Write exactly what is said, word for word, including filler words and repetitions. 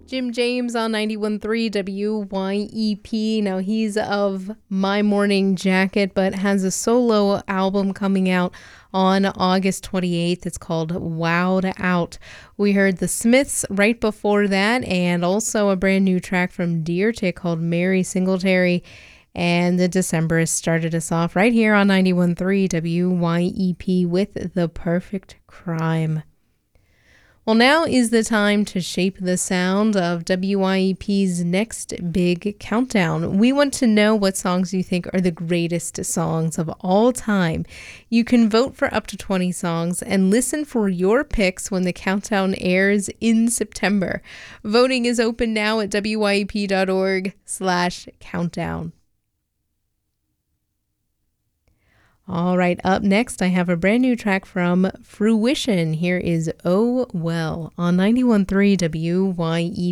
Jim James on ninety-one point three W Y E P. Now, he's of My Morning Jacket, but has a solo album coming out on August twenty-eighth. It's called Wowed Out. We heard The Smiths right before that, and also a brand new track from Deer Tick called Mary Singletary. And the Decemberists started us off right here on ninety-one point three W Y E P with The Perfect Crime. Well, now is the time to shape the sound of W Y E P's next big countdown. We want to know what songs you think are the greatest songs of all time. You can vote for up to twenty songs and listen for your picks when the countdown airs in September. Voting is open now at W Y E P dot org slash countdown. All right, up next, I have a brand new track from Fruition. Here is Oh Well on ninety-one point three W Y E